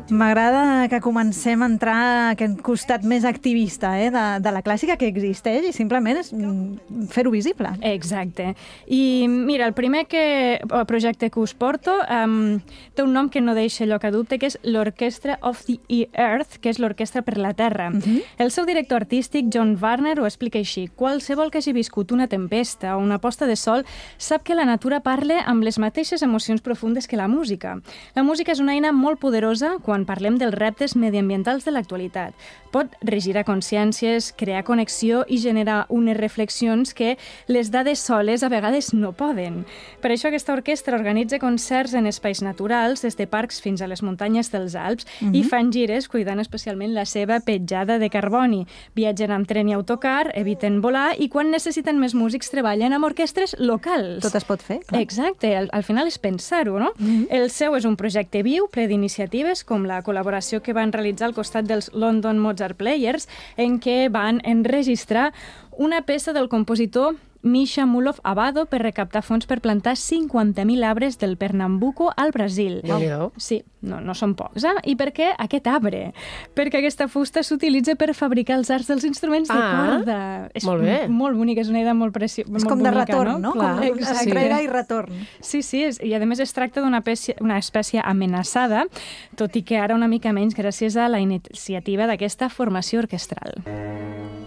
M'agrada que comencem a entrar a aquest costat més activista de la clàssica que existeix i simplement és fer-ho visible. Exacte. I mira, el primer projecte que us porto té un nom que no deixa lloc a dubte, que és l'Orchestra of the Earth, que és l'Orquestra per la Terra. El seu director artístic, John Warner, ho explica així. Qualsevol que hagi viscut una tempesta o una posta de sol sap que la natura parla amb les mateixes emocions profundes que la música. La música és una eina molt poderosa quan parlem dels reptes mediambientals de l'actualitat. Pot regirar consciències, crear connexió i generar unes reflexions que les dades soles a vegades no poden. Per això aquesta orquestra organitza concerts en espais naturals, des de parcs fins a les muntanyes dels Alps, i fan gires cuidant especialment la seva petjada de carboni. Viatgen amb tren i autocar, eviten volar i quan necessiten més músics treballen amb orquestres locals. Tot es pot fer, clar. Exacte, al final és pensar-ho, no? El seu és un projecte viu, ple d'iniciatives, com la col·laboració que van realitzar al costat dels London Mozart Players, en què van enregistrar una peça del compositor Misha Mulov Abado per recaptar fons per plantar 50.000 arbres del Pernambuco al Brasil. Sí, no són pocs. I per què aquest arbre? Perquè aquesta fusta s'utilitza per fabricar els arcs dels instruments de corda. És molt bonic, és una idea molt preciosa. És com de retorn, no? Com enrere i retorn. Sí, i a més es tracta d'una espècie amenaçada, tot i que ara una mica menys gràcies a la iniciativa d'aquesta formació orquestral.